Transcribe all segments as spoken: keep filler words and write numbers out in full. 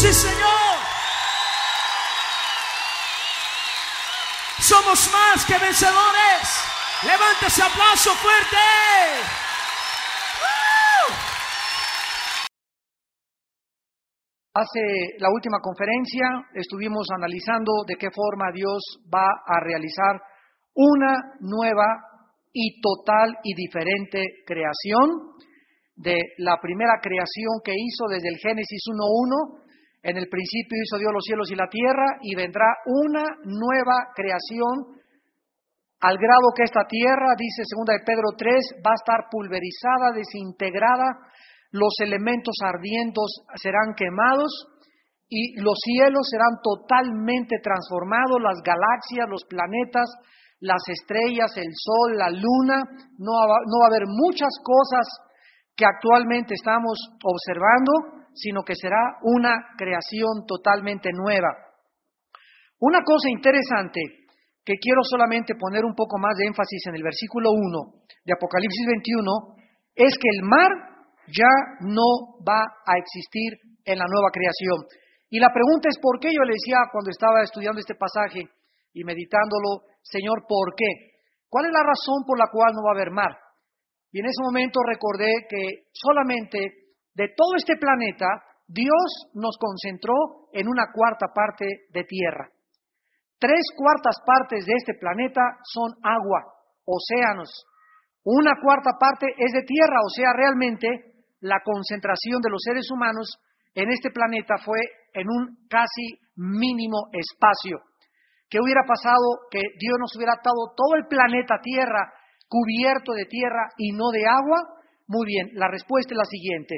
Sí, Señor. Somos más que vencedores. Levanta ese aplauso fuerte. ¡Uh! Hace la última conferencia estuvimos analizando de qué forma Dios va a realizar una nueva y total y diferente creación. De la primera creación que hizo desde el Génesis uno uno, en el principio hizo Dios los cielos y la tierra, y vendrá una nueva creación al grado que esta tierra, dice segunda de Pedro tres, va a estar pulverizada, desintegrada, los elementos ardientes serán quemados y los cielos serán totalmente transformados, las galaxias, los planetas, las estrellas, el sol, la luna, no va, no va a haber muchas cosas que actualmente estamos observando, sino que será una creación totalmente nueva. Una cosa interesante que quiero solamente poner un poco más de énfasis en el versículo uno de Apocalipsis veintiuno, es que el mar ya no va a existir en la nueva creación. Y la pregunta es ¿por qué? Yo le decía cuando estaba estudiando este pasaje y meditándolo, Señor, ¿por qué? ¿Cuál es la razón por la cual no va a haber mar? Y en ese momento recordé que solamente de todo este planeta, Dios nos concentró en una cuarta parte de tierra. Tres cuartas partes de este planeta son agua, océanos. Una cuarta parte es de tierra, o sea, realmente la concentración de los seres humanos en este planeta fue en un casi mínimo espacio. ¿Qué hubiera pasado que Dios nos hubiera dado todo el planeta Tierra cubierto de tierra y no de agua? Muy bien, la respuesta es la siguiente.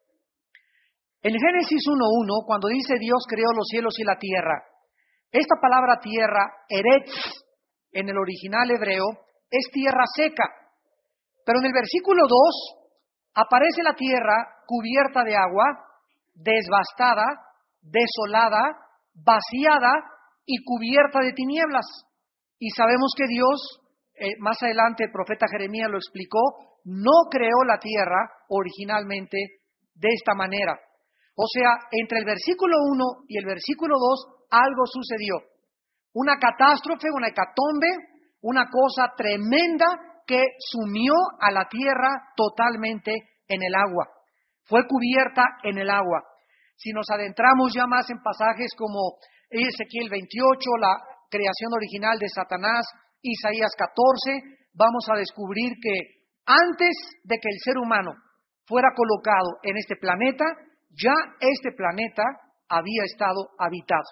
En Génesis uno uno, cuando dice Dios creó los cielos y la tierra, esta palabra tierra, eretz, en el original hebreo, es tierra seca. Pero en el versículo dos, aparece la tierra cubierta de agua, devastada, desolada, vaciada y cubierta de tinieblas. Y sabemos que Dios, eh, más adelante el profeta Jeremías lo explicó, no creó la tierra originalmente de esta manera. O sea, entre el versículo uno y el versículo dos, algo sucedió. Una catástrofe, una hecatombe, una cosa tremenda que sumió a la tierra totalmente en el agua. Fue cubierta en el agua. Si nos adentramos ya más en pasajes como Ezequiel veintiocho, la creación original de Satanás, Isaías catorce, vamos a descubrir que antes de que el ser humano fuera colocado en este planeta, ya este planeta había estado habitado.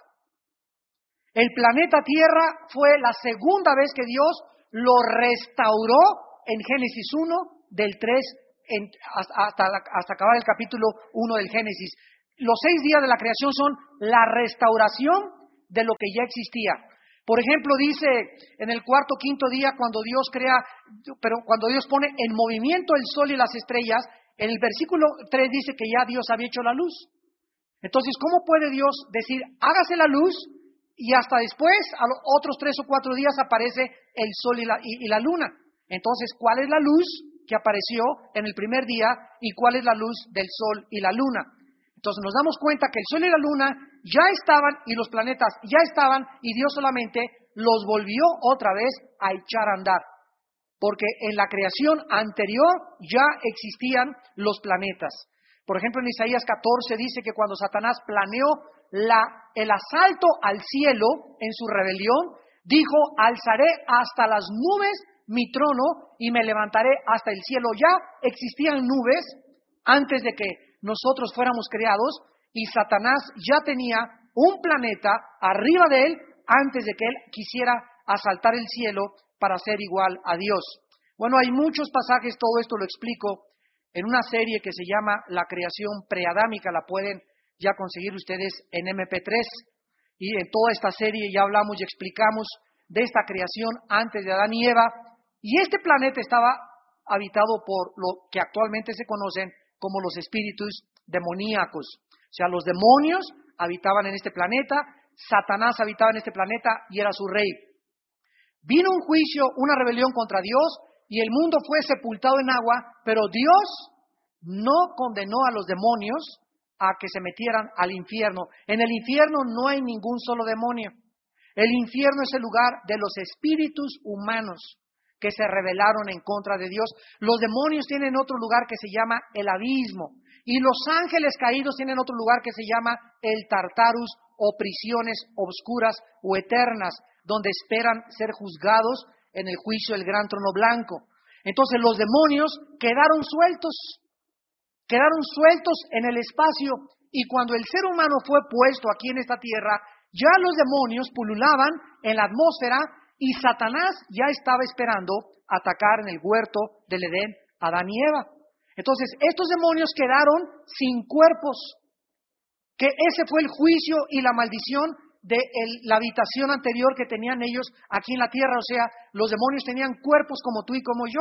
El planeta Tierra fue la segunda vez que Dios lo restauró en Génesis uno, del tres en, hasta, hasta acabar el capítulo uno del Génesis. Los seis días de la creación son la restauración de lo que ya existía. Por ejemplo, dice en el cuarto quinto día, cuando Dios crea, pero cuando Dios pone en movimiento el sol y las estrellas, en el versículo tres dice que ya Dios había hecho la luz. Entonces, ¿cómo puede Dios decir, hágase la luz, y hasta después, a los otros tres o cuatro días, aparece el sol y la, y, y la luna? Entonces, ¿cuál es la luz que apareció en el primer día y cuál es la luz del sol y la luna? Entonces nos damos cuenta que el sol y la luna ya estaban y los planetas ya estaban y Dios solamente los volvió otra vez a echar a andar. Porque en la creación anterior ya existían los planetas. Por ejemplo, en Isaías catorce dice que cuando Satanás planeó la, el asalto al cielo en su rebelión, dijo, alzaré hasta las nubes mi trono y me levantaré hasta el cielo. Ya existían nubes antes de que nosotros fuéramos creados y Satanás ya tenía un planeta arriba de él antes de que él quisiera asaltar el cielo para ser igual a Dios. Bueno, hay muchos pasajes, todo esto lo explico en una serie que se llama La creación preadámica, la pueden ya conseguir ustedes en eme pe tres, y en toda esta serie ya hablamos y explicamos de esta creación antes de Adán y Eva, y este planeta estaba habitado por lo que actualmente se conocen como los espíritus demoníacos. O sea, los demonios habitaban en este planeta, Satanás habitaba en este planeta y era su rey. Vino un juicio, una rebelión contra Dios y el mundo fue sepultado en agua, pero Dios no condenó a los demonios a que se metieran al infierno. En el infierno no hay ningún solo demonio. El infierno es el lugar de los espíritus humanos que se rebelaron en contra de Dios. Los demonios tienen otro lugar que se llama el abismo. Y los ángeles caídos tienen otro lugar que se llama el Tartarus, o prisiones obscuras o eternas, donde esperan ser juzgados en el juicio del gran trono blanco. Entonces los demonios quedaron sueltos, quedaron sueltos en el espacio, y cuando el ser humano fue puesto aquí en esta tierra, ya los demonios pululaban en la atmósfera y Satanás ya estaba esperando atacar en el huerto del Edén a Adán y Eva. Entonces estos demonios quedaron sin cuerpos, que ese fue el juicio y la maldición de el, la habitación anterior que tenían ellos aquí en la tierra. O sea, los demonios tenían cuerpos como tú y como yo.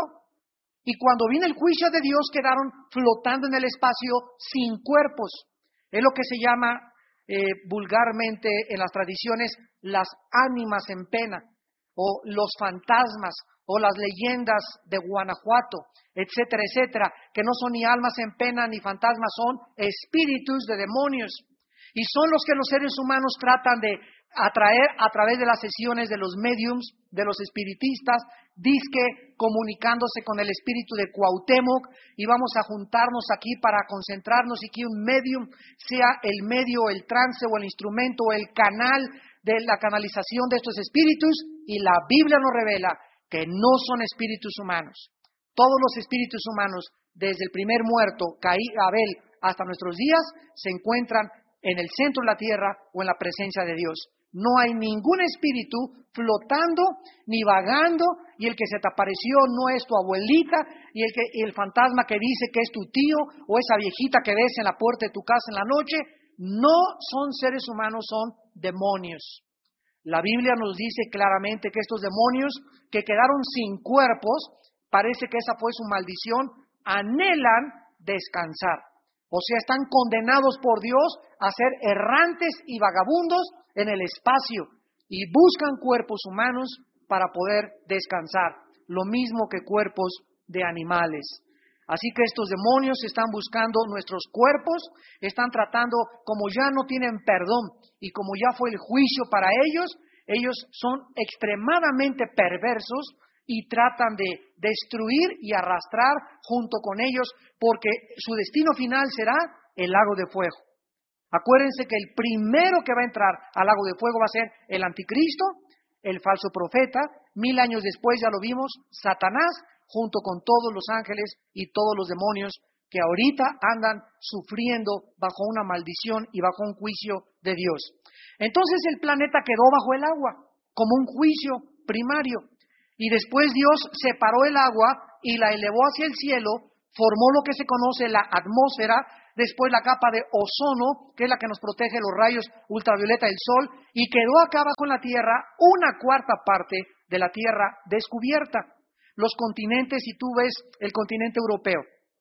Y cuando vino el juicio de Dios, quedaron flotando en el espacio sin cuerpos. Es lo que se llama eh, vulgarmente en las tradiciones las ánimas en pena, o los fantasmas, o las leyendas de Guanajuato, etcétera, etcétera, que no son ni almas en pena ni fantasmas, son espíritus de demonios. Y son los que los seres humanos tratan de atraer a través de las sesiones de los mediums, de los espiritistas, dizque comunicándose con el espíritu de Cuauhtémoc, y vamos a juntarnos aquí para concentrarnos y que un medium sea el medio, el trance o el instrumento o el canal de la canalización de estos espíritus, y la Biblia nos revela que no son espíritus humanos. Todos los espíritus humanos, desde el primer muerto, Caín, Abel, hasta nuestros días, se encuentran en el centro de la tierra o en la presencia de Dios. No hay ningún espíritu flotando ni vagando, y el que se te apareció no es tu abuelita, y el, que, y el fantasma que dice que es tu tío o esa viejita que ves en la puerta de tu casa en la noche. No son seres humanos, son demonios. La Biblia nos dice claramente que estos demonios que quedaron sin cuerpos, parece que esa fue su maldición, anhelan descansar. O sea, están condenados por Dios a ser errantes y vagabundos en el espacio, y buscan cuerpos humanos para poder descansar, lo mismo que cuerpos de animales. Así que estos demonios están buscando nuestros cuerpos, están tratando, como ya no tienen perdón y como ya fue el juicio para ellos, ellos son extremadamente perversos y tratan de destruir y arrastrar junto con ellos, porque su destino final será el lago de fuego. Acuérdense que el primero que va a entrar al lago de fuego va a ser el anticristo, el falso profeta. Mil años después, ya lo vimos, Satanás, junto con todos los ángeles y todos los demonios que ahorita andan sufriendo bajo una maldición y bajo un juicio de Dios. Entonces el planeta quedó bajo el agua, como un juicio primario. Y después Dios separó el agua y la elevó hacia el cielo, formó lo que se conoce la atmósfera, después la capa de ozono, que es la que nos protege los rayos ultravioleta del sol, y quedó acá abajo en la tierra una cuarta parte de la tierra descubierta. Los continentes, si tú ves el continente europeo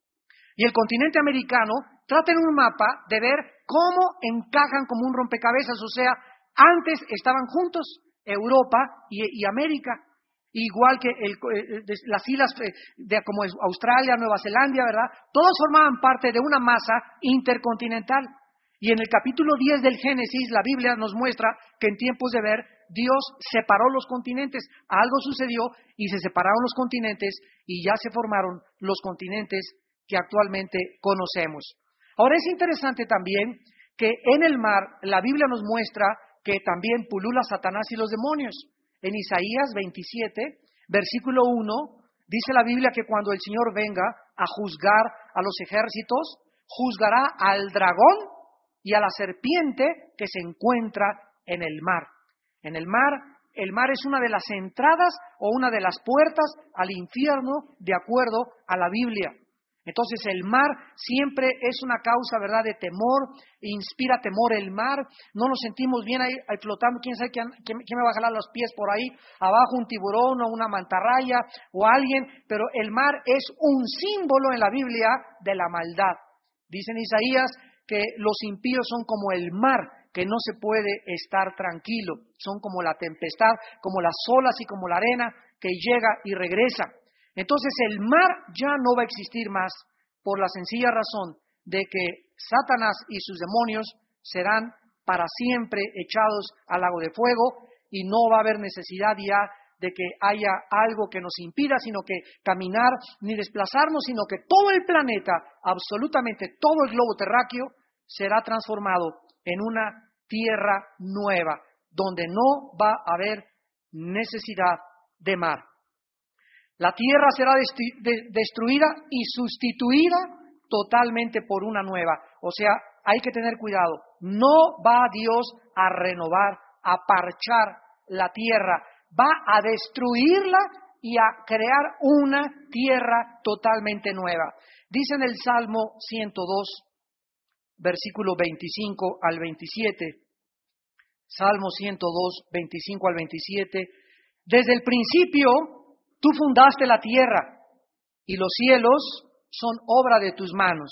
y el continente americano, trata en un mapa de ver cómo encajan como un rompecabezas. O sea, antes estaban juntos Europa y, y América, igual que el, las islas de, como Australia, Nueva Zelanda, ¿verdad? Todos formaban parte de una masa intercontinental. Y en el capítulo diez del Génesis, la Biblia nos muestra que en tiempos de ver, Dios separó los continentes. Algo sucedió y se separaron los continentes y ya se formaron los continentes que actualmente conocemos. Ahora es interesante también que en el mar la Biblia nos muestra que también pulula Satanás y los demonios. En Isaías veintisiete, versículo uno, dice la Biblia que cuando el Señor venga a juzgar a los ejércitos, juzgará al dragón y a la serpiente que se encuentra en el mar. En el mar, el mar es una de las entradas o una de las puertas al infierno, de acuerdo a la Biblia. Entonces el mar siempre es una causa, ¿verdad?, de temor, inspira temor el mar. No nos sentimos bien ahí, ahí flotando, quién sabe quién, quién, quién me va a jalar los pies por ahí, abajo un tiburón o una mantarraya o alguien, pero el mar es un símbolo en la Biblia de la maldad. Dice en Isaías que los impíos son como el mar, que no se puede estar tranquilo, son como la tempestad, como las olas y como la arena que llega y regresa. Entonces el mar ya no va a existir más por la sencilla razón de que Satanás y sus demonios serán para siempre echados al lago de fuego y no va a haber necesidad ya de que haya algo que nos impida, sino que caminar ni desplazarnos, sino que todo el planeta, absolutamente todo el globo terráqueo, será transformado en una tierra nueva, donde no va a haber necesidad de mar. La tierra será destru- de- destruida y sustituida totalmente por una nueva. O sea, hay que tener cuidado. No va Dios a renovar, a parchar la tierra. Va a destruirla y a crear una tierra totalmente nueva. Dice en el Salmo ciento dos, versículo veinticinco al veintisiete. Salmo ciento dos, veinticinco al veintisiete. Desde el principio tú fundaste la tierra y los cielos son obra de tus manos.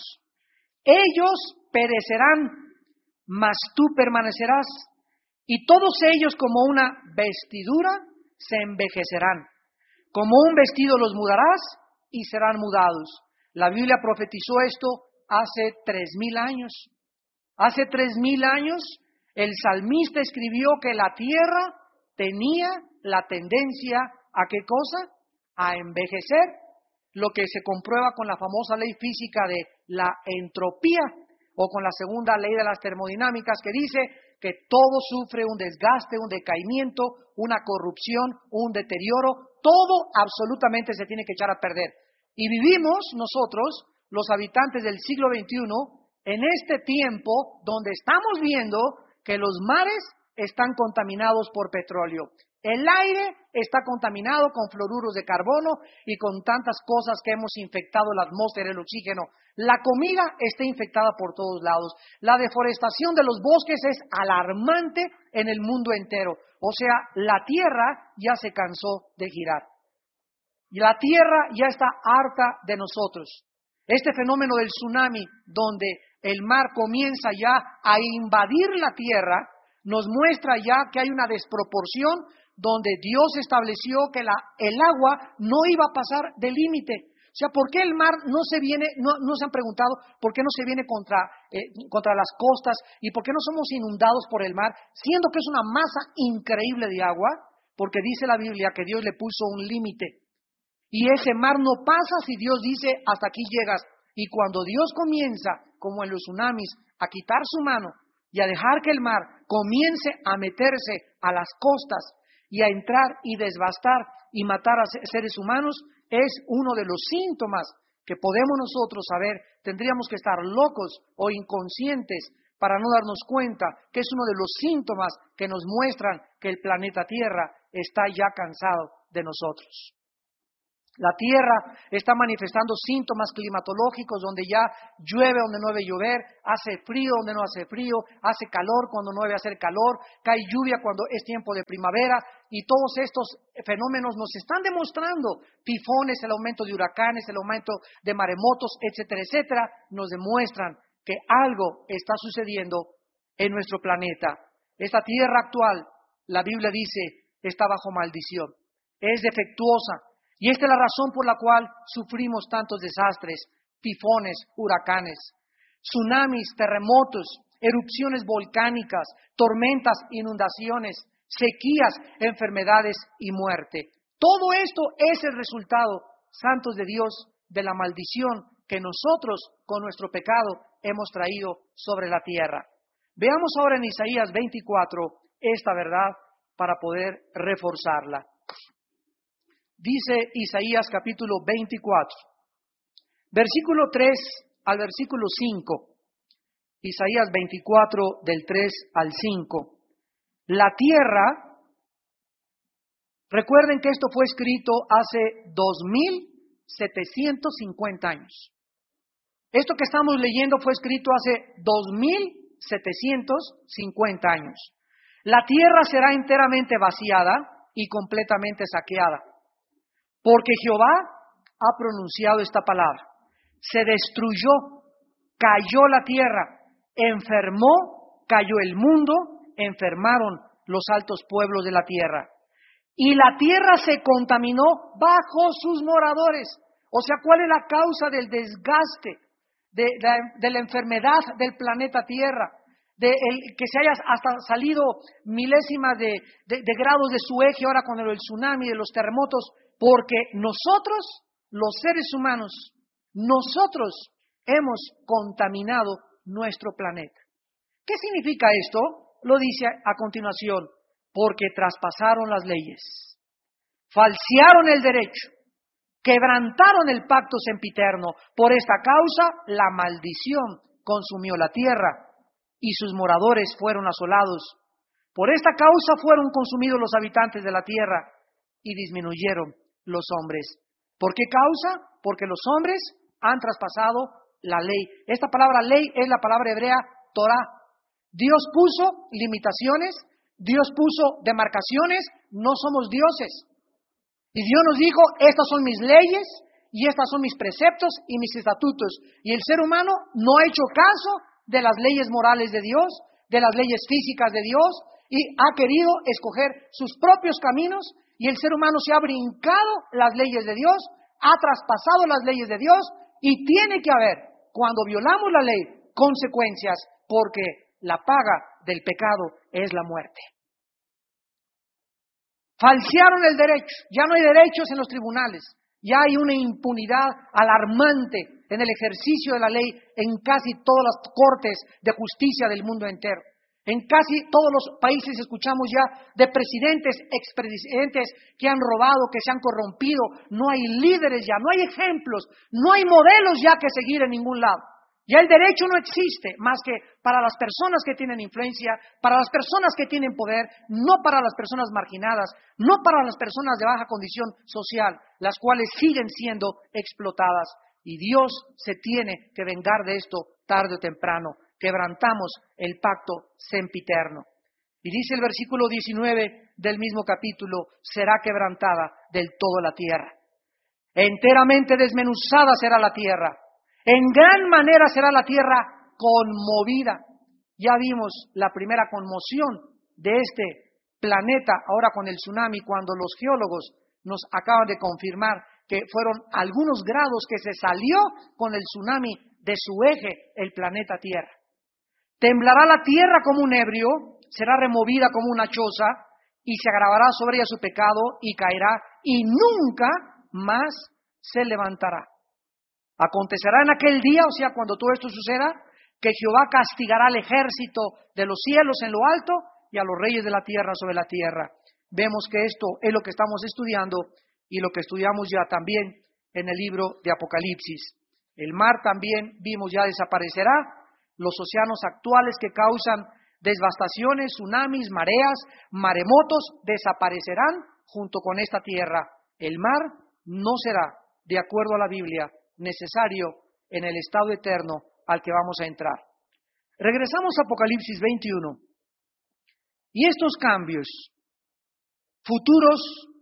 Ellos perecerán, mas tú permanecerás, y todos ellos como una vestidura se envejecerán. Como un vestido los mudarás y serán mudados. La Biblia profetizó esto hace tres mil años. Hace tres mil años el salmista escribió que la tierra tenía la tendencia ¿a qué cosa? A envejecer, lo que se comprueba con la famosa ley física de la entropía o con la segunda ley de las termodinámicas que dice que todo sufre un desgaste, un decaimiento, una corrupción, un deterioro, todo absolutamente se tiene que echar a perder. Y vivimos nosotros, los habitantes del siglo veintiuno, en este tiempo donde estamos viendo que los mares están contaminados por petróleo. El aire está contaminado con fluoruros de carbono y con tantas cosas que hemos infectado la atmósfera, el oxígeno. La comida está infectada por todos lados. La deforestación de los bosques es alarmante en el mundo entero. O sea, la tierra ya se cansó de girar. Y la tierra ya está harta de nosotros. Este fenómeno del tsunami, donde el mar comienza ya a invadir la tierra, nos muestra ya que hay una desproporción donde Dios estableció que la, el agua no iba a pasar del límite. O sea, ¿por qué el mar no se viene, no, no se han preguntado por qué no se viene contra, eh, contra las costas y por qué no somos inundados por el mar, siendo que es una masa increíble de agua? Porque dice la Biblia que Dios le puso un límite. Y ese mar no pasa si Dios dice hasta aquí llegas. Y cuando Dios comienza, como en los tsunamis, a quitar su mano y a dejar que el mar comience a meterse a las costas y a entrar y desbastar y matar a seres humanos, es uno de los síntomas que podemos nosotros saber. Tendríamos que estar locos o inconscientes para no darnos cuenta que es uno de los síntomas que nos muestran que el planeta Tierra está ya cansado de nosotros. La Tierra está manifestando síntomas climatológicos donde ya llueve donde no debe llover, hace frío donde no hace frío, hace calor cuando no debe hacer calor, cae lluvia cuando es tiempo de primavera, y todos estos fenómenos nos están demostrando, tifones, el aumento de huracanes, el aumento de maremotos, etcétera, etcétera, nos demuestran que algo está sucediendo en nuestro planeta. Esta Tierra actual, la Biblia dice, está bajo maldición, es defectuosa. Y esta es la razón por la cual sufrimos tantos desastres, tifones, huracanes, tsunamis, terremotos, erupciones volcánicas, tormentas, inundaciones, sequías, enfermedades y muerte. Todo esto es el resultado, santos de Dios, de la maldición que nosotros con nuestro pecado hemos traído sobre la tierra. Veamos ahora en Isaías veinticuatro esta verdad para poder reforzarla. Dice Isaías capítulo veinticuatro, versículo tres al versículo cinco. Isaías veinticuatro del tres al cinco. La tierra, recuerden que esto fue escrito hace dos mil setecientos cincuenta años. Esto que estamos leyendo fue escrito hace dos mil setecientos cincuenta años. La tierra será enteramente vaciada y completamente saqueada. Porque Jehová ha pronunciado esta palabra. Se destruyó, cayó la tierra, enfermó, cayó el mundo, enfermaron los altos pueblos de la tierra. Y la tierra se contaminó bajo sus moradores. O sea, ¿cuál es la causa del desgaste, de, de, de la enfermedad del planeta Tierra, de el, que se haya hasta salido milésimas de, de, de grados de su eje ahora con el tsunami, de los terremotos, porque nosotros, los seres humanos, nosotros hemos contaminado nuestro planeta. ¿Qué significa esto? Lo dice a continuación, porque traspasaron las leyes, falsearon el derecho, quebrantaron el pacto sempiterno. Por esta causa, la maldición consumió la tierra y sus moradores fueron asolados. Por esta causa fueron consumidos los habitantes de la tierra y disminuyeron los hombres. ¿Por qué causa? Porque los hombres han traspasado la ley. Esta palabra ley es la palabra hebrea Torah. Dios puso limitaciones, Dios puso demarcaciones, no somos dioses. Y Dios nos dijo, estas son mis leyes y estas son mis preceptos y mis estatutos. Y el ser humano no ha hecho caso de las leyes morales de Dios, de las leyes físicas de Dios, y ha querido escoger sus propios caminos, y el ser humano se ha brincado las leyes de Dios, ha traspasado las leyes de Dios, y tiene que haber, cuando violamos la ley, consecuencias, porque la paga del pecado es la muerte. Falsearon el derecho, ya no hay derechos en los tribunales, ya hay una impunidad alarmante en el ejercicio de la ley en casi todas las cortes de justicia del mundo entero. En casi todos los países escuchamos ya de presidentes, expresidentes que han robado, que se han corrompido. No hay líderes ya, no hay ejemplos, no hay modelos ya que seguir en ningún lado. Ya el derecho no existe más que para las personas que tienen influencia, para las personas que tienen poder, no para las personas marginadas, no para las personas de baja condición social, las cuales siguen siendo explotadas. Y Dios se tiene que vengar de esto tarde o temprano. Quebrantamos el pacto sempiterno. Y dice el versículo diecinueve del mismo capítulo, será quebrantada del todo la tierra. Enteramente desmenuzada será la tierra. En gran manera será la tierra conmovida. Ya vimos la primera conmoción de este planeta ahora con el tsunami, cuando los geólogos nos acaban de confirmar que fueron algunos grados que se salió con el tsunami de su eje el planeta Tierra. Temblará la tierra como un ebrio, será removida como una choza, y se agravará sobre ella su pecado, y caerá, y nunca más se levantará. Acontecerá en aquel día, o sea, cuando todo esto suceda, que Jehová castigará al ejército de los cielos en lo alto, y a los reyes de la tierra sobre la tierra. Vemos que esto es lo que estamos estudiando, y lo que estudiamos ya también en el libro de Apocalipsis. El mar también, vimos, ya desaparecerá. Los océanos actuales que causan devastaciones, tsunamis, mareas, maremotos, desaparecerán junto con esta tierra. El mar no será, de acuerdo a la Biblia, necesario en el estado eterno al que vamos a entrar. Regresamos a Apocalipsis veintiuno. Y estos cambios futuros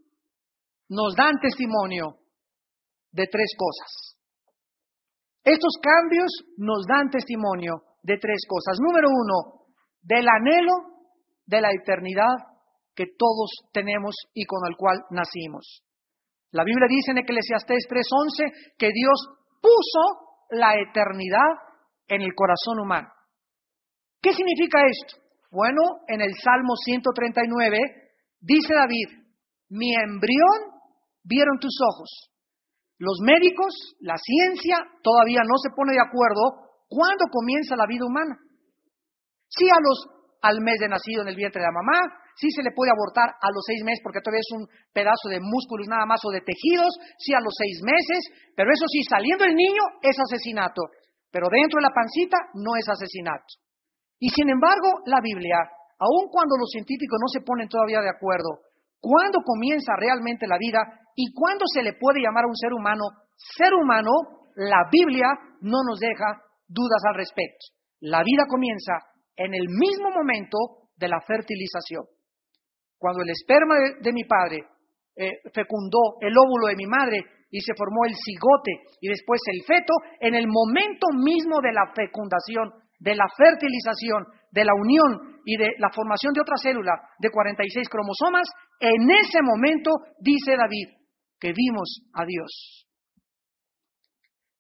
nos dan testimonio de tres cosas. Estos cambios nos dan testimonio de tres cosas. Número uno, del anhelo de la eternidad que todos tenemos y con el cual nacimos. La Biblia dice en Eclesiastés tres once que Dios puso la eternidad en el corazón humano. ¿Qué significa esto? Bueno, en el Salmo ciento treinta y nueve dice David, mi embrión vieron tus ojos. Los médicos, la ciencia, todavía no se pone de acuerdo cuándo comienza la vida humana. Sí a los, al mes de nacido en el vientre de la mamá, sí se le puede abortar a los seis meses porque todavía es un pedazo de músculos nada más o de tejidos, sí a los seis meses, pero eso sí, saliendo el niño es asesinato, pero dentro de la pancita no es asesinato. Y sin embargo, la Biblia, aun cuando los científicos no se ponen todavía de acuerdo, ¿cuándo comienza realmente la vida y cuándo se le puede llamar a un ser humano ser humano? La Biblia no nos deja dudas al respecto. La vida comienza en el mismo momento de la fertilización. Cuando el esperma de, de mi padre eh, fecundó el óvulo de mi madre y se formó el cigote y después el feto, en el momento mismo de la fecundación, de la fertilización, de la unión y de la formación de otra célula de cuarenta y seis cromosomas, en ese momento, dice David, que vimos a Dios.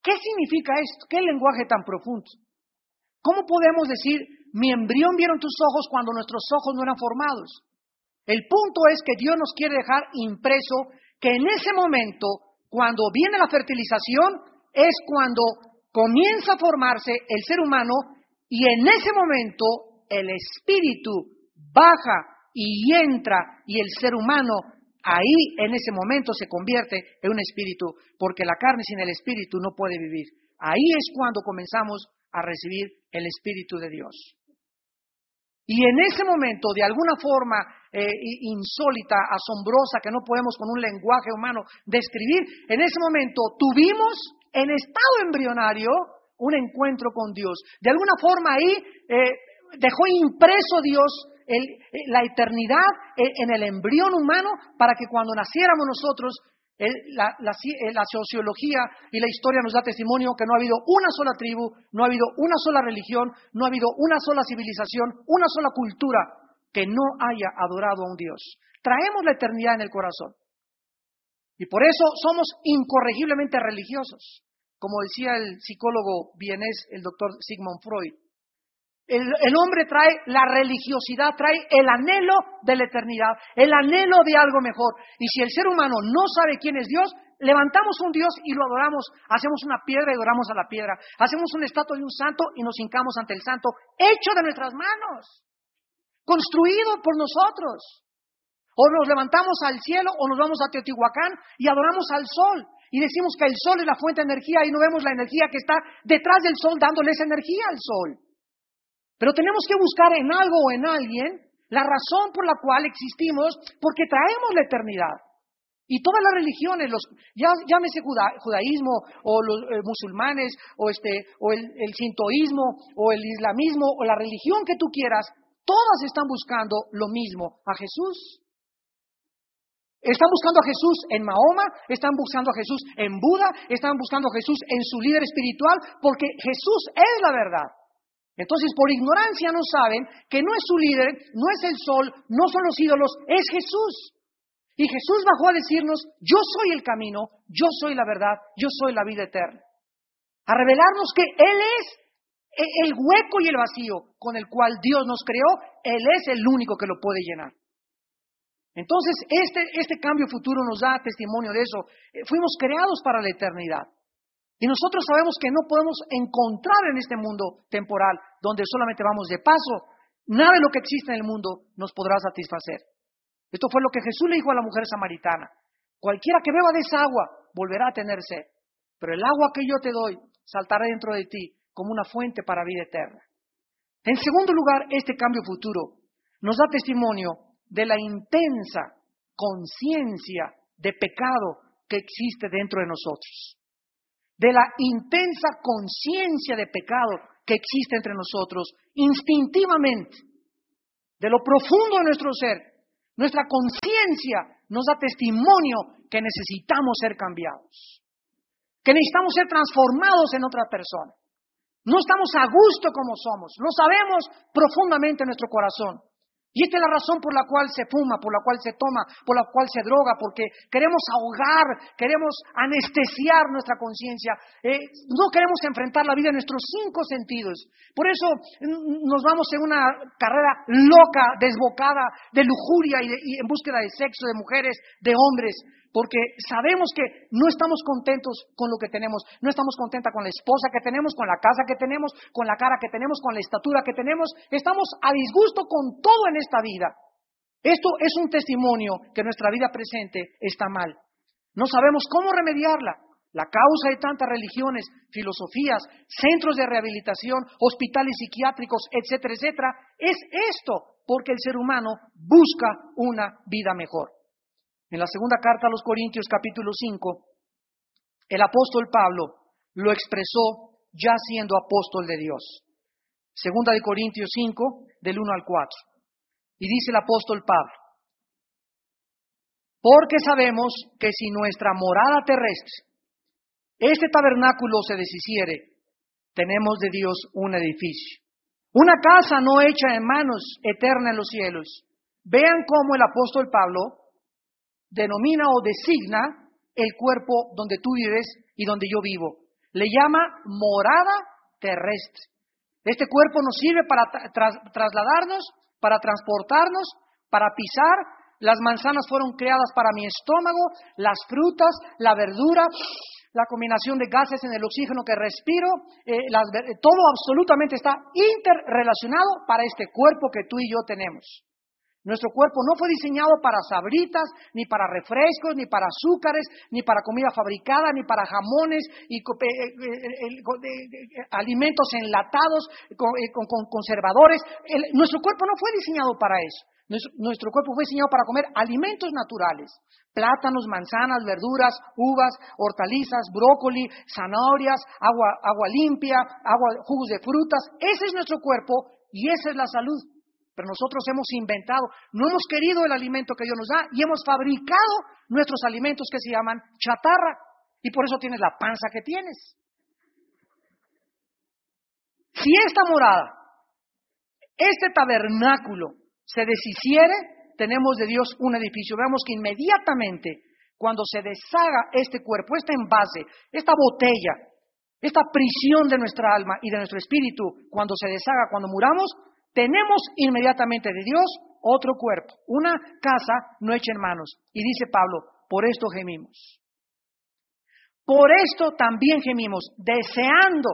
¿Qué significa esto? ¿Qué lenguaje tan profundo? ¿Cómo podemos decir, mi embrión vieron tus ojos cuando nuestros ojos no eran formados? El punto es que Dios nos quiere dejar impreso que en ese momento, cuando viene la fertilización, es cuando comienza a formarse el ser humano y en ese momento el espíritu baja y entra y el ser humano ahí en ese momento se convierte en un espíritu, porque la carne sin el espíritu no puede vivir. Ahí es cuando comenzamos a recibir el espíritu de Dios. Y en ese momento, de alguna forma eh, insólita, asombrosa, que no podemos con un lenguaje humano describir, en ese momento tuvimos en estado embrionario un encuentro con Dios. De alguna forma ahí eh, dejó impreso Dios el, la eternidad en el embrión humano para que cuando naciéramos nosotros, el, la, la, la sociología y la historia nos da testimonio que no ha habido una sola tribu, no ha habido una sola religión, no ha habido una sola civilización, una sola cultura que no haya adorado a un Dios. Traemos la eternidad en el corazón. Y por eso somos incorregiblemente religiosos. Como decía el psicólogo vienés, el doctor Sigmund Freud, el, el hombre trae la religiosidad, trae el anhelo de la eternidad, el anhelo de algo mejor. Y si el ser humano no sabe quién es Dios, levantamos un Dios y lo adoramos, hacemos una piedra y adoramos a la piedra, hacemos una estatua de un santo y nos hincamos ante el santo, hecho de nuestras manos, construido por nosotros. O nos levantamos al cielo o nos vamos a Teotihuacán y adoramos al sol. Y decimos que el sol es la fuente de energía y no vemos la energía que está detrás del sol dándole esa energía al sol. Pero tenemos que buscar en algo o en alguien la razón por la cual existimos, porque traemos la eternidad. Y todas las religiones, los, ya, llámese juda, judaísmo o los eh, musulmanes o, este, o el, el sintoísmo o el islamismo o la religión que tú quieras, todas están buscando lo mismo, a Jesús. Están buscando a Jesús en Mahoma, están buscando a Jesús en Buda, están buscando a Jesús en su líder espiritual, porque Jesús es la verdad. Entonces, por ignorancia no saben que no es su líder, no es el sol, no son los ídolos, es Jesús. Y Jesús bajó a decirnos, yo soy el camino, yo soy la verdad, yo soy la vida eterna. A revelarnos que Él es el hueco y el vacío con el cual Dios nos creó, Él es el único que lo puede llenar. Entonces, este, este cambio futuro nos da testimonio de eso. Fuimos creados para la eternidad. Y nosotros sabemos que no podemos encontrar en este mundo temporal, donde solamente vamos de paso, nada de lo que existe en el mundo nos podrá satisfacer. Esto fue lo que Jesús le dijo a la mujer samaritana. Cualquiera que beba de esa agua volverá a tener sed, pero el agua que yo te doy saltará dentro de ti como una fuente para vida eterna. En segundo lugar, este cambio futuro nos da testimonio de la intensa conciencia de pecado que existe dentro de nosotros. De la intensa conciencia de pecado que existe entre nosotros, instintivamente, de lo profundo de nuestro ser. Nuestra conciencia nos da testimonio que necesitamos ser cambiados, que necesitamos ser transformados en otra persona. No estamos a gusto como somos, lo sabemos profundamente en nuestro corazón. Y esta es la razón por la cual se fuma, por la cual se toma, por la cual se droga, porque queremos ahogar, queremos anestesiar nuestra conciencia, eh, no queremos enfrentar la vida en nuestros cinco sentidos. Por eso nos vamos en una carrera loca, desbocada, de lujuria y, de, y en búsqueda de sexo, de mujeres, de hombres, porque sabemos que no estamos contentos con lo que tenemos, no estamos contentos con la esposa que tenemos, con la casa que tenemos, con la cara que tenemos, con la estatura que tenemos, estamos a disgusto con todo en esta vida. Esto es un testimonio que nuestra vida presente está mal. No sabemos cómo remediarla. La causa de tantas religiones, filosofías, centros de rehabilitación, hospitales psiquiátricos, etcétera, etcétera, es esto, porque el ser humano busca una vida mejor. En la segunda carta a los Corintios, capítulo cinco, el apóstol Pablo lo expresó ya siendo apóstol de Dios. Segunda de Corintios cinco, del uno al cuatro. Y dice el apóstol Pablo, porque sabemos que si nuestra morada terrestre, este tabernáculo se deshiciere, tenemos de Dios un edificio, una casa no hecha en manos, eterna en los cielos. Vean cómo el apóstol Pablo denomina o designa el cuerpo donde tú vives y donde yo vivo. Le llama morada terrestre. Este cuerpo nos sirve para tra- trasladarnos, para transportarnos, para pisar. Las manzanas fueron creadas para mi estómago, las frutas, la verdura, la combinación de gases en el oxígeno que respiro, eh, las, todo absolutamente está interrelacionado para este cuerpo que tú y yo tenemos. Nuestro cuerpo no fue diseñado para sabritas, ni para refrescos, ni para azúcares, ni para comida fabricada, ni para jamones y co- eh, eh, eh, eh, eh, alimentos enlatados con, eh, con, con conservadores. El, nuestro cuerpo no fue diseñado para eso. Nuestro, nuestro cuerpo fue diseñado para comer alimentos naturales. Plátanos, manzanas, verduras, uvas, hortalizas, brócoli, zanahorias, agua, agua limpia, agua, jugos de frutas. Ese es nuestro cuerpo y esa es la salud. Pero nosotros hemos inventado, no hemos querido el alimento que Dios nos da y hemos fabricado nuestros alimentos que se llaman chatarra. Y por eso tienes la panza que tienes. Si esta morada, este tabernáculo se deshiciere, tenemos de Dios un edificio. Veamos que inmediatamente cuando se deshaga este cuerpo, este envase, esta botella, esta prisión de nuestra alma y de nuestro espíritu, cuando se deshaga, cuando muramos, tenemos inmediatamente de Dios otro cuerpo, una casa no hecha en manos. Y dice Pablo, por esto gemimos. Por esto también gemimos, deseando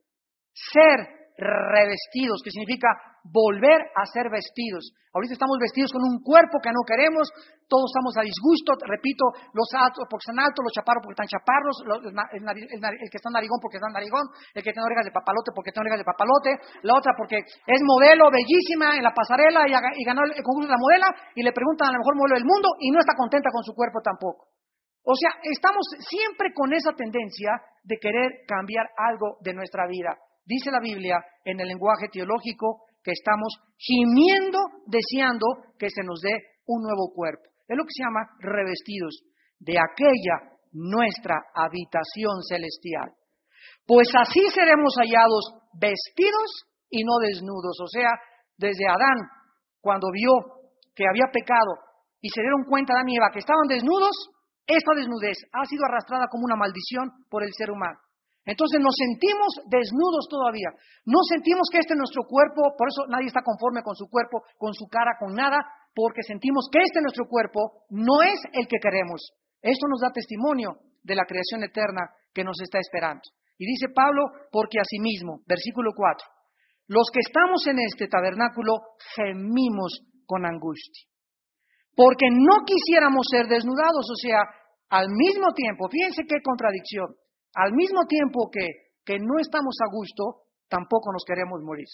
ser revestidos, que significa volver a ser vestidos. Ahorita estamos vestidos con un cuerpo que no queremos, todos estamos a disgusto, repito, los altos porque están altos, los chaparros porque están chaparros, los, el, el, el, el que está en narigón porque está en narigón, el que tiene orejas de papalote porque tiene orejas de papalote, la otra porque es modelo bellísima en la pasarela y, y ganó el concurso de la modela y le preguntan a lo mejor modelo del mundo y no está contenta con su cuerpo tampoco. O sea, estamos siempre con esa tendencia de querer cambiar algo de nuestra vida. Dice la Biblia en el lenguaje teológico que estamos gimiendo, deseando que se nos dé un nuevo cuerpo. Es lo que se llama revestidos de aquella nuestra habitación celestial. Pues así seremos hallados vestidos y no desnudos. O sea, desde Adán, cuando vio que había pecado y se dieron cuenta Adán y Eva que estaban desnudos, esta desnudez ha sido arrastrada como una maldición por el ser humano. Entonces nos sentimos desnudos todavía, no sentimos que este es nuestro cuerpo, por eso nadie está conforme con su cuerpo, con su cara, con nada, porque sentimos que este nuestro cuerpo no es el que queremos. Esto nos da testimonio de la creación eterna que nos está esperando. Y dice Pablo, porque asimismo, versículo cuatro, los que estamos en este tabernáculo gemimos con angustia, porque no quisiéramos ser desnudados, o sea, al mismo tiempo, fíjense qué contradicción, al mismo tiempo que, que no estamos a gusto, tampoco nos queremos morir.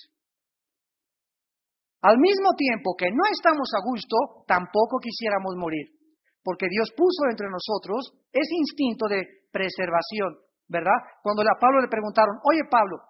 Al mismo tiempo que no estamos a gusto, tampoco quisiéramos morir. Porque Dios puso entre nosotros ese instinto de preservación, ¿verdad? Cuando a Pablo le preguntaron, oye Pablo,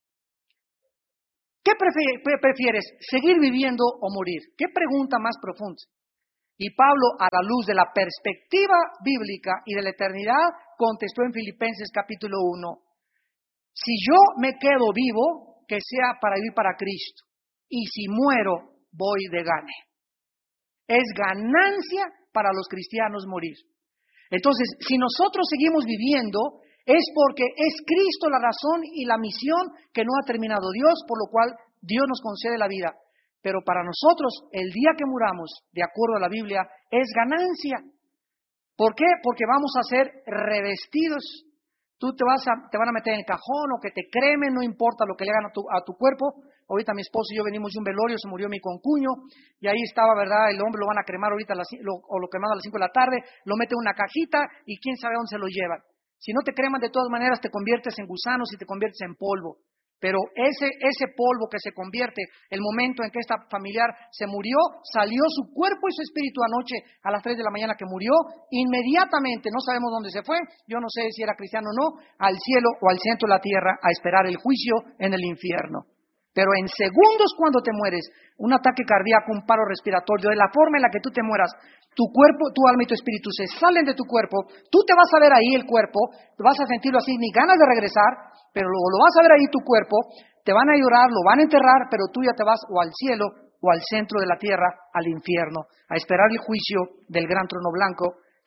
¿qué prefieres, seguir viviendo o morir? ¿Qué pregunta más profunda? Y Pablo, a la luz de la perspectiva bíblica y de la eternidad, contestó en Filipenses capítulo uno, si yo me quedo vivo, que sea para vivir para Cristo, y si muero, voy de gane. Es ganancia para los cristianos morir. Entonces, si nosotros seguimos viviendo, es porque es Cristo la razón y la misión que no ha terminado Dios, por lo cual Dios nos concede la vida. Pero para nosotros, el día que muramos, de acuerdo a la Biblia, es ganancia. ¿Por qué? Porque vamos a ser revestidos. Tú te vas a, te van a meter en el cajón o que te cremen, no importa lo que le hagan a tu, a tu cuerpo. Ahorita mi esposo y yo venimos de un velorio, se murió mi concuño, y ahí estaba, ¿verdad? El hombre lo van a cremar ahorita, a las, lo, o lo creman a las cinco de la tarde, lo meten en una cajita y quién sabe dónde se lo llevan. Si no te creman, de todas maneras te conviertes en gusanos y te conviertes en polvo. Pero ese, ese polvo que se convierte, el momento en que esta familiar se murió, salió su cuerpo y su espíritu anoche a las tres de la mañana que murió, inmediatamente, no sabemos dónde se fue, yo no sé si era cristiano o no, al cielo o al centro de la tierra a esperar el juicio en el infierno. Pero en segundos cuando te mueres, un ataque cardíaco, un paro respiratorio, de la forma en la que tú te mueras, tu cuerpo, tu alma y tu espíritu se salen de tu cuerpo, tú te vas a ver ahí el cuerpo, te vas a sentirlo así, ni ganas de regresar, pero luego lo vas a ver ahí tu cuerpo, te van a llorar, lo van a enterrar, pero tú ya te vas o al cielo o al centro de la tierra, al infierno, a esperar el juicio del gran trono blanco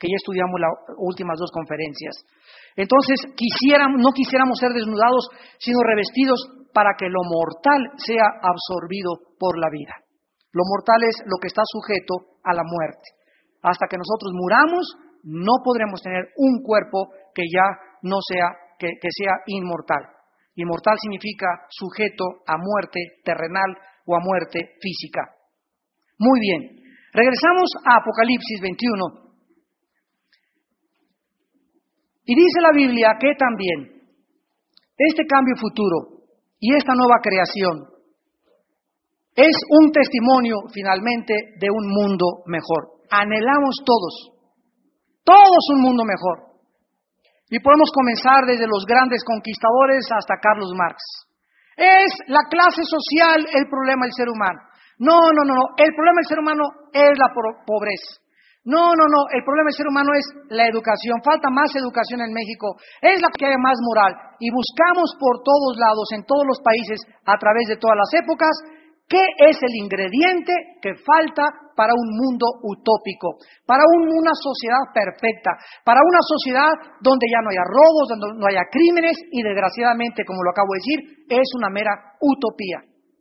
que ya estudiamos las últimas dos conferencias. Entonces, quisiéramos, no quisiéramos ser desnudados, sino revestidos para que lo mortal sea absorbido por la vida. Lo mortal es lo que está sujeto a la muerte. Hasta que nosotros muramos, no podremos tener un cuerpo que ya no sea, que, que sea inmortal. Inmortal significa sujeto a muerte terrenal o a muerte física. Muy bien, regresamos a Apocalipsis veintiuno. Y dice la Biblia que también este cambio futuro y esta nueva creación es un testimonio finalmente de un mundo mejor. Anhelamos todos, todos un mundo mejor. Y podemos comenzar desde los grandes conquistadores hasta Carlos Marx. ¿Es la clase social el problema del ser humano? No, no, no, no. El problema del ser humano es la pobreza. No, no, no. El problema del ser humano es la educación. Falta más educación en México. Es la que haya más moral. Y buscamos por todos lados, en todos los países, a través de todas las épocas, ¿qué es el ingrediente que falta para un mundo utópico? Para un, una sociedad perfecta, para una sociedad donde ya no haya robos, donde no haya crímenes y desgraciadamente, como lo acabo de decir, es una mera utopía.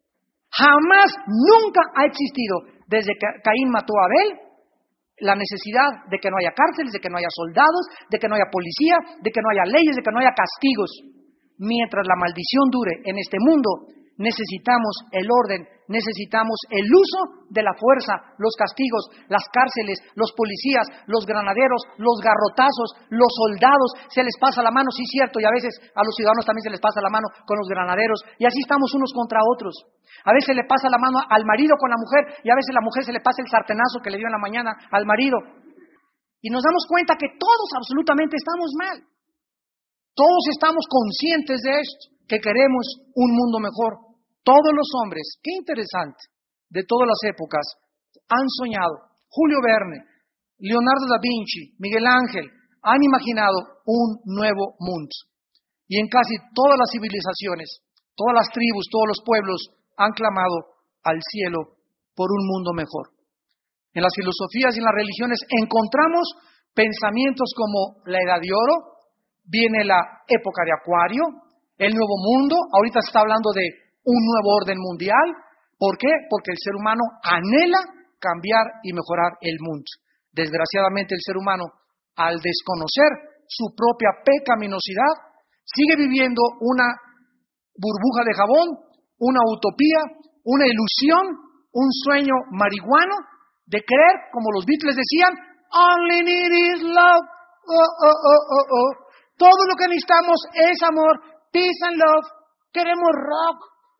Jamás, nunca ha existido, desde que Caín mató a Abel, la necesidad de que no haya cárceles, de que no haya soldados, de que no haya policía, de que no haya leyes, de que no haya castigos. Mientras la maldición dure en este mundo, necesitamos el orden, necesitamos el uso de la fuerza, los castigos, las cárceles, los policías, los granaderos, los garrotazos, los soldados, se les pasa la mano, sí cierto, y a veces a los ciudadanos también se les pasa la mano con los granaderos, y así estamos unos contra otros. A veces le pasa la mano al marido con la mujer, y a veces la mujer se le pasa el sartenazo que le dio en la mañana al marido. Y nos damos cuenta que todos absolutamente estamos mal. Todos estamos conscientes de esto, que queremos un mundo mejor. Todos los hombres, qué interesante, de todas las épocas, han soñado. Julio Verne, Leonardo da Vinci, Miguel Ángel, han imaginado un nuevo mundo. Y en casi todas las civilizaciones, todas las tribus, todos los pueblos han clamado al cielo por un mundo mejor. En las filosofías y en las religiones encontramos pensamientos como la Edad de Oro, viene la época de Acuario, el nuevo mundo, ahorita se está hablando de un nuevo orden mundial. ¿Por qué? Porque el ser humano anhela cambiar y mejorar el mundo. Desgraciadamente el ser humano, al desconocer su propia pecaminosidad, sigue viviendo una burbuja de jabón, una utopía, una ilusión, un sueño marihuano de creer, como los Beatles decían, only need is love, oh, oh, oh, oh, oh. Todo lo que necesitamos es amor, peace and love, queremos rock.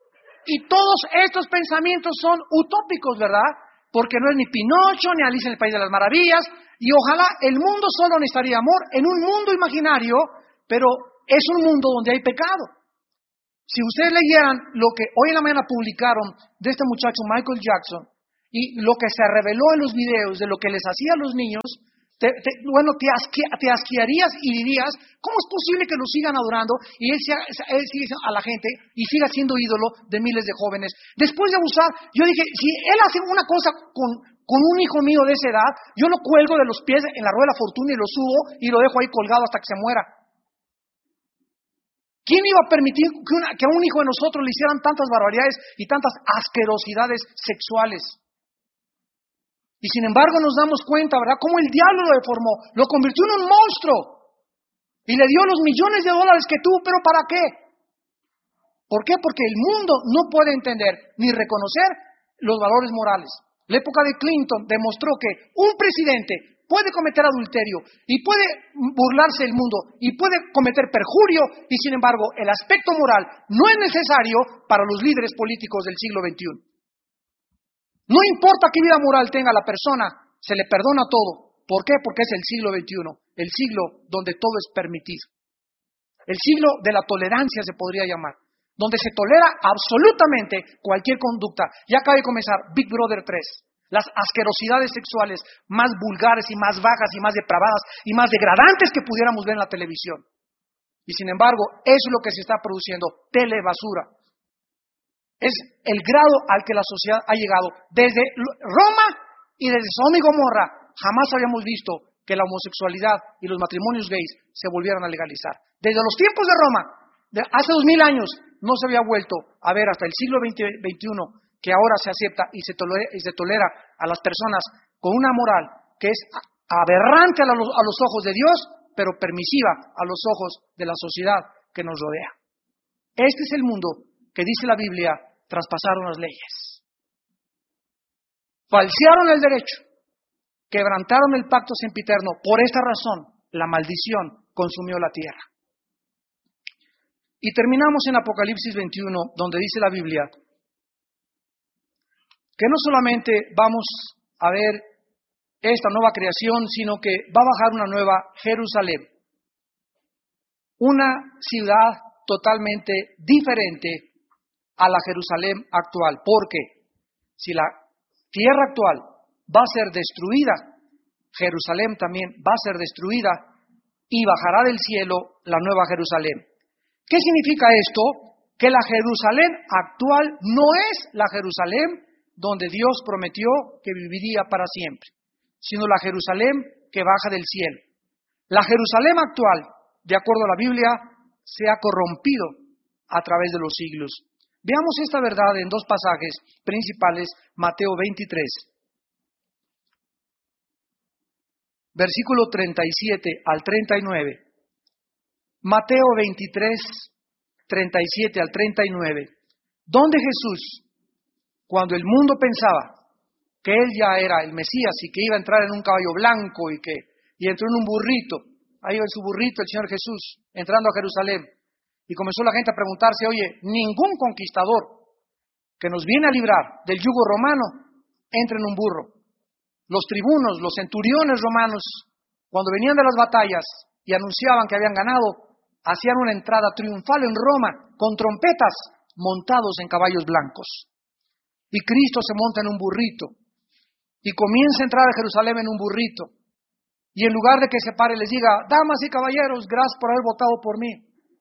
Y todos estos pensamientos son utópicos, ¿verdad? Porque no es ni Pinocho, ni Alicia en el País de las Maravillas, y ojalá el mundo solo necesitaría amor en un mundo imaginario, pero es un mundo donde hay pecado. Si ustedes leyeran lo que hoy en la mañana publicaron de este muchacho Michael Jackson, y lo que se reveló en los videos de lo que les hacía a los niños, Te, te, bueno, te, asque, te asquearías y dirías, ¿cómo es posible que lo sigan adorando y él, sea, él sigue a la gente y siga siendo ídolo de miles de jóvenes? Después de abusar, yo dije, si él hace una cosa con, con un hijo mío de esa edad, yo lo cuelgo de los pies en la rueda de la fortuna y lo subo y lo dejo ahí colgado hasta que se muera. ¿Quién iba a permitir que, una, que a un hijo de nosotros le hicieran tantas barbaridades y tantas asquerosidades sexuales? Y sin embargo nos damos cuenta, ¿verdad?, cómo el diablo lo deformó, lo convirtió en un monstruo y le dio los millones de dólares que tuvo, ¿pero para qué? ¿Por qué? Porque el mundo no puede entender ni reconocer los valores morales. La época de Clinton demostró que un presidente puede cometer adulterio y puede burlarse del mundo y puede cometer perjurio y sin embargo el aspecto moral no es necesario para los líderes políticos del siglo veintiuno. No importa qué vida moral tenga la persona, se le perdona todo. ¿Por qué? Porque es el siglo veintiuno, el siglo donde todo es permitido. El siglo de la tolerancia se podría llamar, donde se tolera absolutamente cualquier conducta. Ya acaba de comenzar Big Brother tres, las asquerosidades sexuales más vulgares y más bajas y más depravadas y más degradantes que pudiéramos ver en la televisión. Y sin embargo, eso es lo que se está produciendo, telebasura. Es el grado al que la sociedad ha llegado. Desde Roma y desde Sodoma y Gomorra jamás habíamos visto que la homosexualidad y los matrimonios gays se volvieran a legalizar. Desde los tiempos de Roma, de hace dos mil años, no se había vuelto a ver hasta el siglo veintiuno que ahora se acepta y se tolera, y se tolera a las personas con una moral que es aberrante a los, a los ojos de Dios, pero permisiva a los ojos de la sociedad que nos rodea. Este es el mundo que dice la Biblia, traspasaron las leyes, falsearon el derecho, quebrantaron el pacto sempiterno. Por esta razón, la maldición consumió la tierra. Y terminamos en Apocalipsis veintiuno, donde dice la Biblia que no solamente vamos a ver esta nueva creación, sino que va a bajar una nueva Jerusalén, una ciudad totalmente diferente a la Jerusalén actual, porque si la tierra actual va a ser destruida, Jerusalén también va a ser destruida y bajará del cielo la nueva Jerusalén. ¿Qué significa esto? Que la Jerusalén actual no es la Jerusalén donde Dios prometió que viviría para siempre, sino la Jerusalén que baja del cielo. La Jerusalén actual, de acuerdo a la Biblia, se ha corrompido a través de los siglos. Veamos esta verdad en dos pasajes principales, Mateo veintitrés, versículo treinta y siete al treinta y nueve. Mateo veintitrés, treinta y siete al treinta y nueve, donde Jesús, cuando el mundo pensaba que Él ya era el Mesías y que iba a entrar en un caballo blanco y que y entró en un burrito, ahí va en su burrito el Señor Jesús, entrando a Jerusalén, y comenzó la gente a preguntarse, oye, ningún conquistador que nos viene a librar del yugo romano entra en un burro. Los tribunos, los centuriones romanos, cuando venían de las batallas y anunciaban que habían ganado, hacían una entrada triunfal en Roma con trompetas montados en caballos blancos. Y Cristo se monta en un burrito y comienza a entrar a Jerusalén en un burrito. Y en lugar de que se pare les diga, damas y caballeros, gracias por haber votado por mí.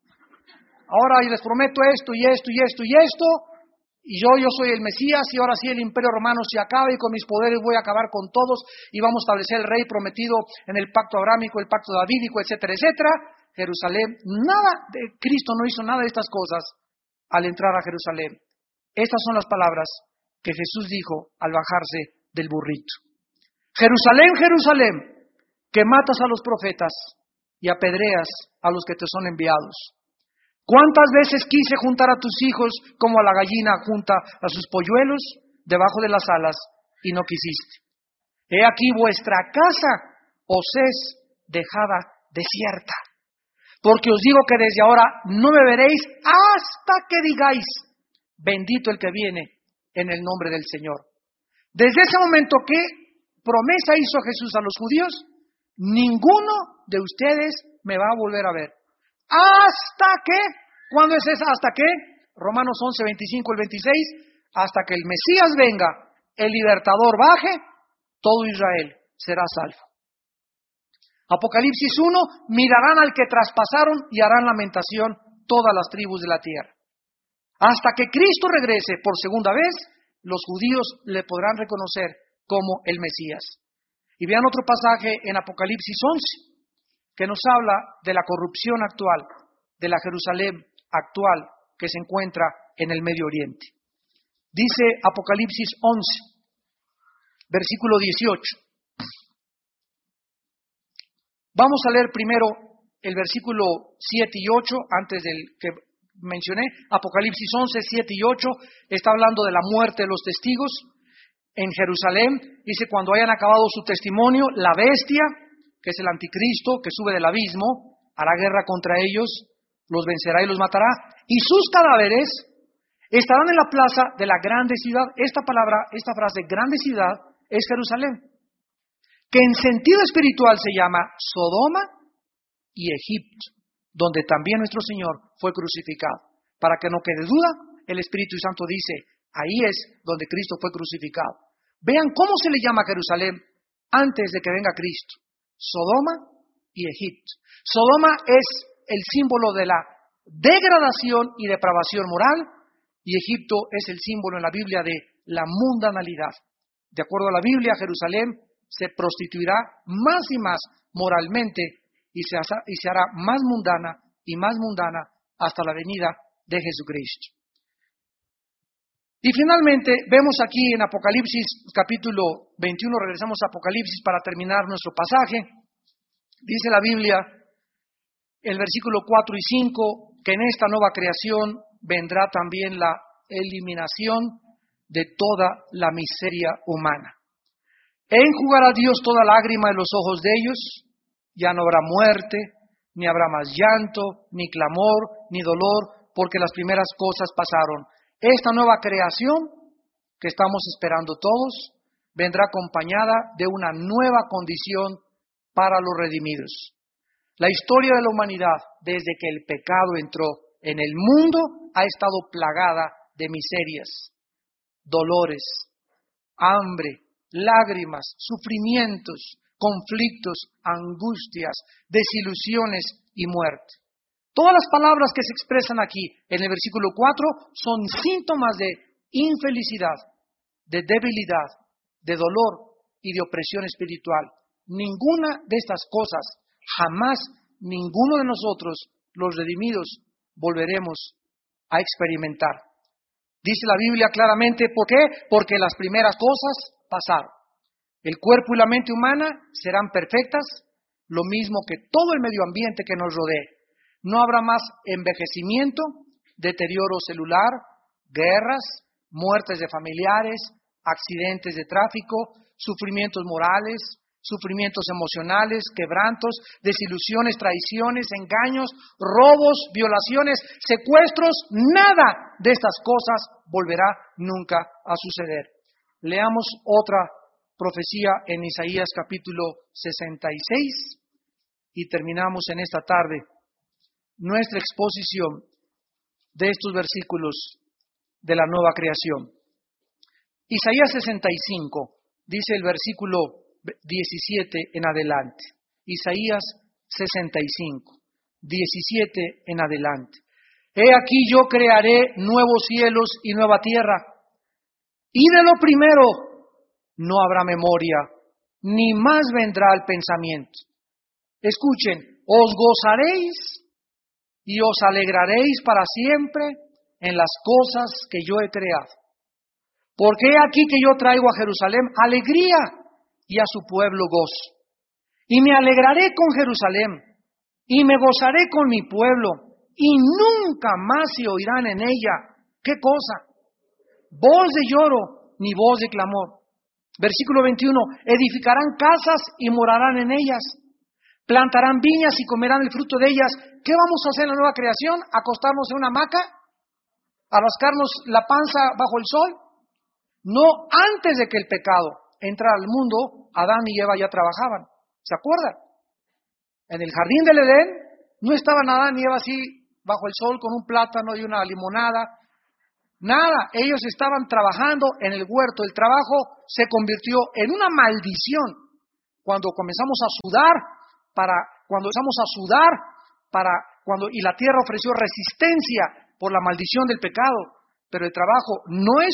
Ahora les prometo esto y esto y esto y esto, y yo, yo soy el Mesías, y ahora sí el imperio romano se acaba, y con mis poderes voy a acabar con todos, y vamos a establecer el rey prometido en el pacto abrámico, el pacto davídico, etcétera, etcétera. Jerusalén, nada de Cristo no hizo nada de estas cosas al entrar a Jerusalén. Estas son las palabras que Jesús dijo al bajarse del burrito. Jerusalén, Jerusalén, que matas a los profetas y apedreas a los que te son enviados. ¿Cuántas veces quise juntar a tus hijos como a la gallina junta a sus polluelos debajo de las alas y no quisiste? He aquí vuestra casa os es dejada desierta. Porque os digo que desde ahora no me veréis hasta que digáis, bendito el que viene en el nombre del Señor. Desde ese momento, ¿qué promesa hizo Jesús a los judíos? Ninguno de ustedes me va a volver a ver. ¿Hasta qué? ¿Cuándo es esa? ¿Hasta qué? Romanos once, veinticinco al veintiséis. Hasta que el Mesías venga, el libertador baje, todo Israel será salvo. Apocalipsis uno, mirarán al que traspasaron y harán lamentación todas las tribus de la tierra. Hasta que Cristo regrese por segunda vez, los judíos le podrán reconocer como el Mesías. Y vean otro pasaje en Apocalipsis once, que nos habla de la corrupción actual, de la Jerusalén actual que se encuentra en el Medio Oriente. Dice Apocalipsis once, versículo dieciocho. Vamos a leer primero el versículo siete y ocho, antes del que mencioné. Apocalipsis once, siete y ocho, está hablando de la muerte de los testigos en Jerusalén. Dice, cuando hayan acabado su testimonio, la bestia, que es el anticristo, que sube del abismo, hará guerra contra ellos, los vencerá y los matará, y sus cadáveres estarán en la plaza de la grande ciudad. Esta palabra, esta frase, grande ciudad, es Jerusalén, que en sentido espiritual se llama Sodoma y Egipto, donde también nuestro Señor fue crucificado. Para que no quede duda, el Espíritu Santo dice, ahí es donde Cristo fue crucificado. Vean cómo se le llama a Jerusalén antes de que venga Cristo. Sodoma y Egipto. Sodoma es el símbolo de la degradación y depravación moral, y Egipto es el símbolo en la Biblia de la mundanalidad. De acuerdo a la Biblia, Jerusalén se prostituirá más y más moralmente y se, hace, y se hará más mundana y más mundana hasta la venida de Jesucristo. Y finalmente vemos aquí en Apocalipsis capítulo veintiuno, regresamos a Apocalipsis para terminar nuestro pasaje. Dice la Biblia, el versículo cuatro y cinco, que en esta nueva creación vendrá también la eliminación de toda la miseria humana. Enjugará Dios toda lágrima de los ojos de ellos, ya no habrá muerte, ni habrá más llanto, ni clamor, ni dolor, porque las primeras cosas pasaron. Esta nueva creación que estamos esperando todos vendrá acompañada de una nueva condición para los redimidos. La historia de la humanidad, desde que el pecado entró en el mundo, ha estado plagada de miserias, dolores, hambre, lágrimas, sufrimientos, conflictos, angustias, desilusiones y muerte. Todas las palabras que se expresan aquí en el versículo cuatro son síntomas de infelicidad, de debilidad, de dolor y de opresión espiritual. Ninguna de estas cosas, jamás ninguno de nosotros, los redimidos, volveremos a experimentar. Dice la Biblia claramente, ¿por qué? Porque las primeras cosas pasaron. El cuerpo y la mente humana serán perfectas, lo mismo que todo el medio ambiente que nos rodee. No habrá más envejecimiento, deterioro celular, guerras, muertes de familiares, accidentes de tráfico, sufrimientos morales, sufrimientos emocionales, quebrantos, desilusiones, traiciones, engaños, robos, violaciones, secuestros. Nada de estas cosas volverá nunca a suceder. Leamos otra profecía en Isaías capítulo sesenta y seis y terminamos en esta tarde nuestra exposición de estos versículos de la nueva creación. Isaías sesenta y cinco, dice el versículo diecisiete en adelante. Isaías sesenta y cinco, diecisiete en adelante. He aquí yo crearé nuevos cielos y nueva tierra, y de lo primero no habrá memoria, ni más vendrá el pensamiento. Escuchen, os gozaréis y os alegraréis para siempre en las cosas que yo he creado. Porque he aquí que yo traigo a Jerusalén alegría y a su pueblo gozo. Y me alegraré con Jerusalén y me gozaré con mi pueblo y nunca más se oirán en ella. ¿Qué cosa? Voz de lloro ni voz de clamor. Versículo veintiuno, edificarán casas y morarán en ellas. Plantarán viñas y comerán el fruto de ellas. ¿Qué vamos a hacer en la nueva creación? ¿Acostarnos en una hamaca? ¿A rascarnos la panza bajo el sol? No, antes de que el pecado entrara al mundo, Adán y Eva ya trabajaban. ¿Se acuerdan? En el jardín del Edén no estaban Adán y Eva así bajo el sol con un plátano y una limonada. Nada, ellos estaban trabajando en el huerto. El trabajo se convirtió en una maldición cuando comenzamos a sudar, para cuando empezamos a sudar, para cuando y la tierra ofreció resistencia por la maldición del pecado. Pero el trabajo no es